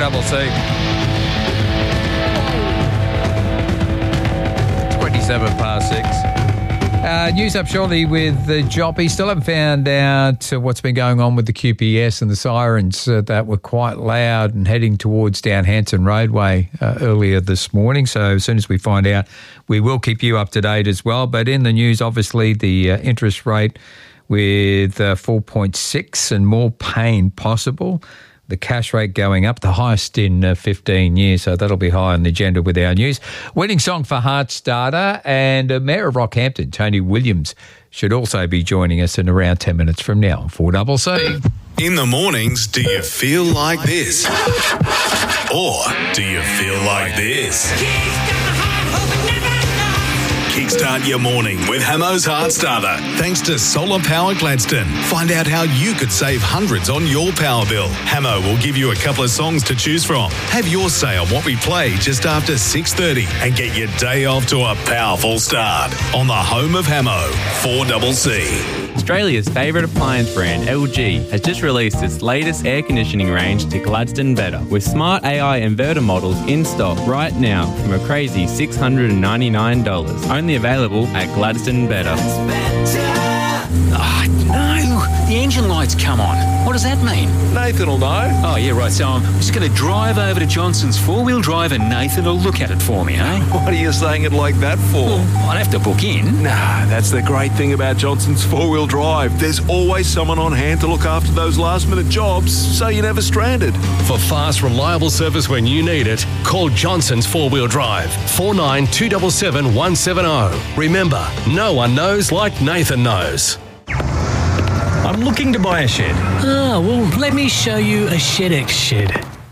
4CC. 27 past 6. News up shortly with the Joppy. Still haven't found out what's been going on with the QPS and the sirens that were quite loud and heading towards down Hanson Roadway earlier this morning. So as soon as we find out, we will keep you up to date as well. But in the news, obviously, the interest rate with 4.6 and more pain possible. The cash rate going up, the highest in 15 years, so that'll be high on the agenda with our news. Winning song for Heartstarter, and Mayor of Rockhampton, Tony Williams, should also be joining us in around 10 minutes from now on 4CC. In the mornings, do you feel like this? Or do you feel like this? Kickstart your morning with Hamo's Heartstarter. Thanks to Solar Power Gladstone. Find out how you could save hundreds on your power bill. Hamo will give you a couple of songs to choose from. Have your say on what we play just after 6:30 and get your day off to a powerful start on the home of Hamo, 4CC. Australia's favourite appliance brand, LG, has just released its latest air conditioning range to Gladstone Better, with smart AI inverter models in stock right now from a crazy $699. Only available at Gladstone Better. No, the engine light's come on. What does that mean? Nathan will know. Oh, yeah, right. So I'm just going to drive over to Johnson's four-wheel drive and Nathan will look at it for me, eh? What are you saying it like that for? Well, I'd have to book in. Nah, that's the great thing about Johnson's four-wheel drive. There's always someone on hand to look after those last-minute jobs, so you're never stranded. For fast, reliable service when you need it, call Johnson's four-wheel drive, 49277170. Remember, no one knows like Nathan knows. I'm looking to buy a shed. Ah, well, let me show you a ShedX shed.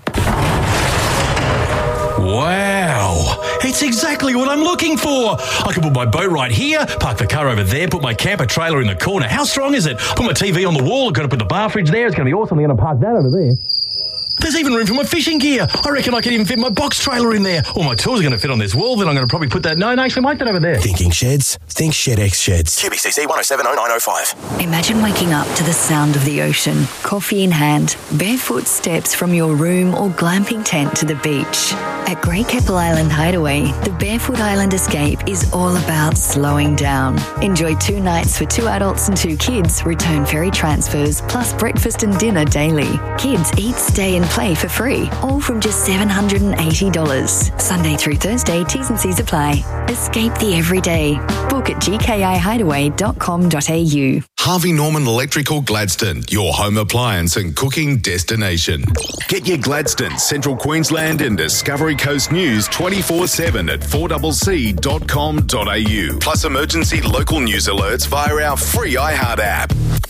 Wow, it's exactly what I'm looking for. I can put my boat right here, park the car over there, put my camper trailer in the corner. How strong is it? Put my TV on the wall, I've got to put the bar fridge there. It's going to be awesome. I'm going to park that over there. There's even room for my fishing gear. I reckon I could even fit my box trailer in there. All my tools are going to fit on this wall, then I'm going to probably put that... No, actually, I might put that over there. Thinking sheds? Think ShedX Sheds. QBCC 1070905. Imagine waking up to the sound of the ocean, coffee in hand, barefoot steps from your room or glamping tent to the beach. At Great Keppel Island Hideaway, the Barefoot Island Escape is all about slowing down. Enjoy 2 nights for 2 adults and 2 kids, return ferry transfers, plus breakfast and dinner daily. Kids eat, stay and play for free, all from just $780. Sunday through Thursday, T's and C's apply. Escape the everyday. Book at gkihideaway.com.au. Harvey Norman Electrical Gladstone, your home appliance and cooking destination. Get your Gladstone, Central Queensland and Discovery Coast news 24/7 at 4CC.com.au. Plus emergency local news alerts via our free iHeart app.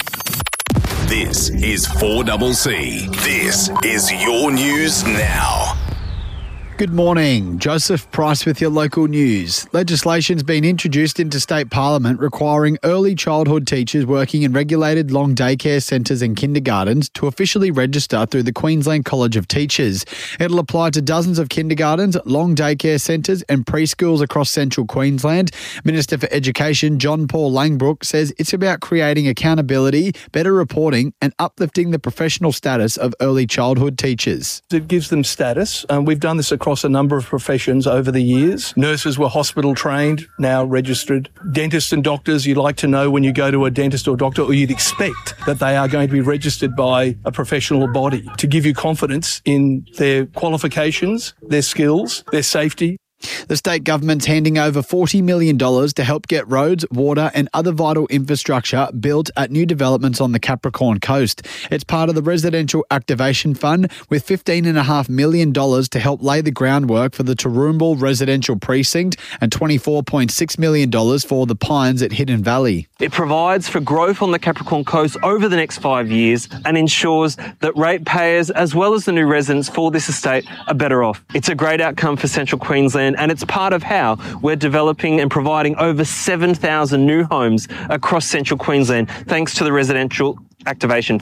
This is 4CC. This is your news now. Good morning. Joseph Price with your local news. Legislation's been introduced into state parliament requiring early childhood teachers working in regulated long daycare centres and kindergartens to officially register through the Queensland College of Teachers. It'll apply to dozens of kindergartens, long daycare centres and preschools across central Queensland. Minister for Education John Paul Langbrook says it's about creating accountability, better reporting and uplifting the professional status of early childhood teachers. It gives them status. We've done this across a number of professions over the years. Nurses were hospital trained, now registered. Dentists and doctors, you like to know when you go to a dentist or doctor, or you'd expect that they are going to be registered by a professional body to give you confidence in their qualifications, their skills, their safety. The state government's handing over $40 million to help get roads, water and other vital infrastructure built at new developments on the Capricorn Coast. It's part of the Residential Activation Fund with $15.5 million to help lay the groundwork for the Toowoomba Residential Precinct and $24.6 million for the Pines at Hidden Valley. It provides for growth on the Capricorn Coast over the next 5 years and ensures that ratepayers as well as the new residents for this estate are better off. It's a great outcome for Central Queensland and it's part of how we're developing and providing over 7,000 new homes across Central Queensland thanks to the Residential Activation Fund.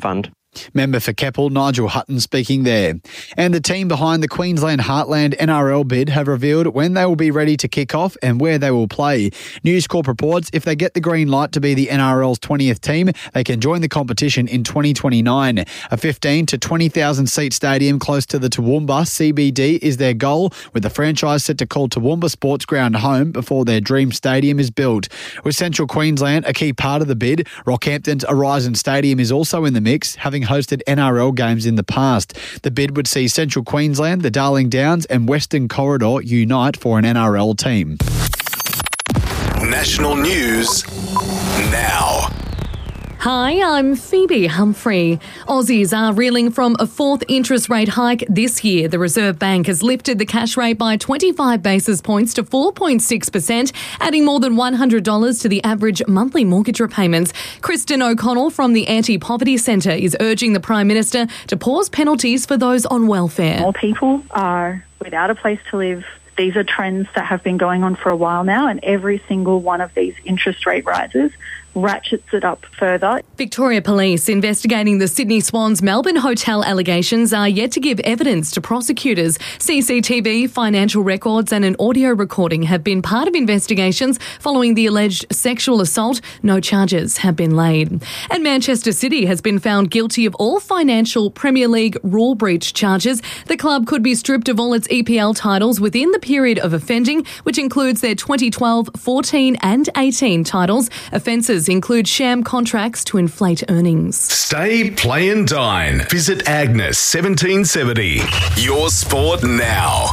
Member for Keppel, Nigel Hutton, speaking there. And the team behind the Queensland Heartland NRL bid have revealed when they will be ready to kick off and where they will play. News Corp reports if they get the green light to be the NRL's 20th team, they can join the competition in 2029. A 15 to 20,000 seat stadium close to the Toowoomba CBD is their goal, with the franchise set to call Toowoomba Sports Ground home before their dream stadium is built. With Central Queensland a key part of the bid, Rockhampton's Horizon Stadium is also in the mix, having hosted NRL games in the past. The bid would see Central Queensland, the Darling Downs and Western Corridor unite for an NRL team. National news now. Hi, I'm Phoebe Humphrey. Aussies are reeling from a fourth interest rate hike this year. The Reserve Bank has lifted the cash rate by 25 basis points to 4.6%, adding more than $100 to the average monthly mortgage repayments. Kristen O'Connell from the Anti-Poverty Centre is urging the Prime Minister to pause penalties for those on welfare. More people are without a place to live. These are trends that have been going on for a while now, and every single one of these interest rate rises ratchets it up further. Victoria Police investigating the Sydney Swans Melbourne hotel allegations are yet to give evidence to prosecutors. CCTV, financial records and an audio recording have been part of investigations following the alleged sexual assault. No charges have been laid. And Manchester City has been found guilty of all financial Premier League rule breach charges. The club could be stripped of all its EPL titles within the period of offending, which includes their 2012, 14 and 18 titles. Offences include sham contracts to inflate earnings. Stay, play and dine. Visit Agnes 1770. Your sport now.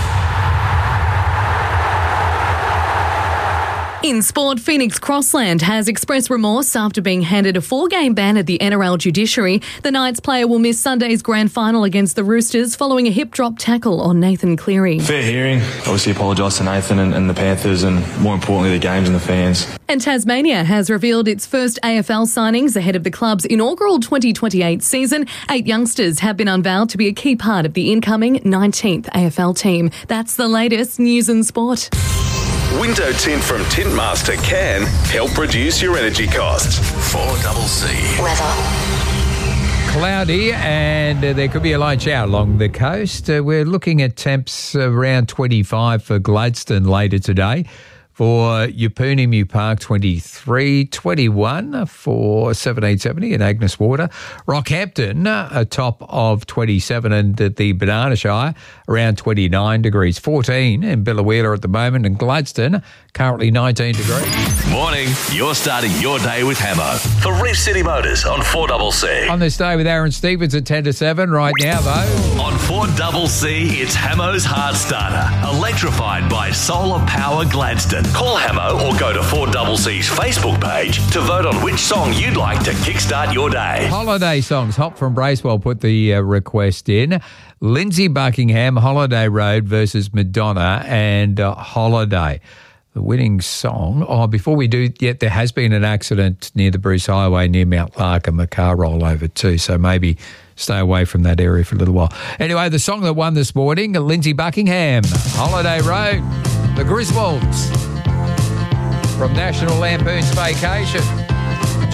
In sport, Phoenix Crossland has expressed remorse after being handed a 4-game ban at the NRL judiciary. The Knights player will miss Sunday's grand final against the Roosters following a hip-drop tackle on Nathan Cleary. Fair hearing. Obviously apologise to Nathan and the Panthers and, more importantly, the games and the fans. And Tasmania has revealed its first AFL signings ahead of the club's inaugural 2028 season. 8 youngsters have been unveiled to be a key part of the incoming 19th AFL team. That's the latest news and sport. Window tint from Tintmaster can help reduce your energy costs. 4CC. Weather. Cloudy and there could be a light shower along the coast. We're looking at temps around 25 for Gladstone later today. For Yeppoonemu Park, 23, 21 for 1770 in Agnes Water. Rockhampton, a top of 27, and at the Banana Shire, around 29 degrees. 14 in Biloela at the moment, and Gladstone, currently 19 degrees. Morning, you're starting your day with Hamo. For Reef City Motors on 4CC. On this day with Aaron Stevens at 10 to 7 right now, though. On 4CC, it's Hamo's Heart Starter, electrified by solar power Gladstone. Call Hamo or go to 4CC's Facebook page to vote on which song you'd like to kickstart your day. Holiday songs. Hop from Bracewell put the request in. Lindsay Buckingham, Holiday Road versus Madonna and Holiday. The winning song. Oh, before we do yet, there has been an accident near the Bruce Highway near Mount Larkham, a car rollover too, so maybe stay away from that area for a little while. Anyway, the song that won this morning, Lindsay Buckingham, Holiday Road, the Griswolds from National Lampoon's Vacation.